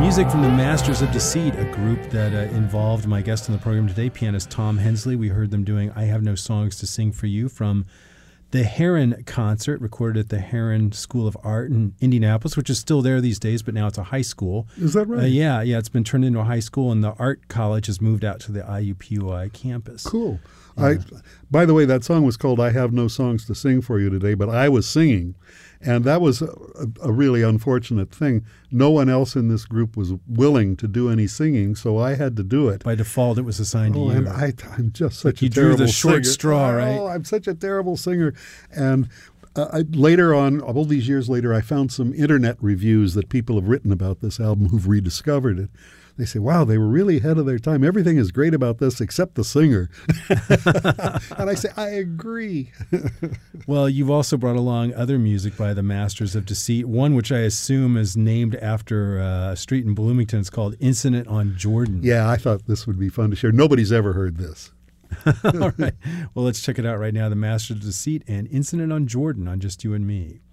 Music from the Masters of Deceit, a group that involved my guest on the program today, pianist Tom Hensley. We heard them doing I Have No Songs to Sing for You from the Heron concert, recorded at the Heron School of Art in Indianapolis, which is still there these days, but now it's a high school. Is that right? Yeah, it's been turned into a high school, and the art college has moved out to the IUPUI campus. Cool. Yeah. By the way, that song was called I Have No Songs to Sing for You today, but I was singing, and that was a really unfortunate thing. No one else in this group was willing to do any singing, so I had to do it. By default, it was assigned to you. And I'm just such a terrible singer. You drew the short straw, right? Oh, I'm such a terrible singer. And later on, all these years later, I found some internet reviews that people have written about this album who've rediscovered it. They say, wow, they were really ahead of their time. Everything is great about this except the singer. And I say, I agree. Well, you've also brought along other music by the Masters of Deceit, one which I assume is named after a street in Bloomington. It's called Incident on Jordan. Yeah, I thought this would be fun to share. Nobody's ever heard this. All right. Well, let's check it out right now. The Masters of Deceit and Incident on Jordan on Just You and Me.